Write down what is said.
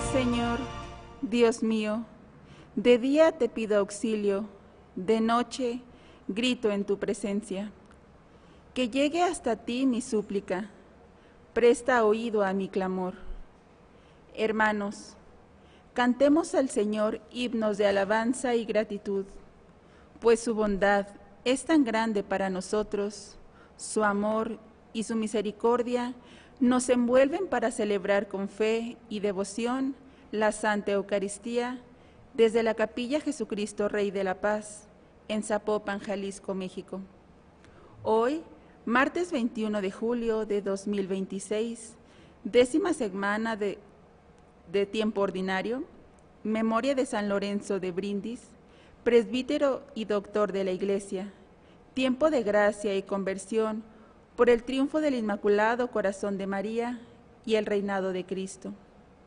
Señor, Dios mío, de día te pido auxilio, de noche grito en tu presencia. Que llegue hasta ti mi súplica, presta oído a mi clamor. Hermanos, cantemos al Señor himnos de alabanza y gratitud, pues su bondad es tan grande para nosotros, su amor y su misericordia nos envuelven para celebrar con fe y devoción la Santa Eucaristía desde la Capilla Jesucristo Rey de la Paz, en Zapopan, Jalisco, México. Hoy, martes 21 de julio de 2026, 10ª semana de tiempo ordinario, memoria de San Lorenzo de Brindis, presbítero y doctor de la Iglesia, tiempo de gracia y conversión por el triunfo del Inmaculado Corazón de María y el reinado de Cristo.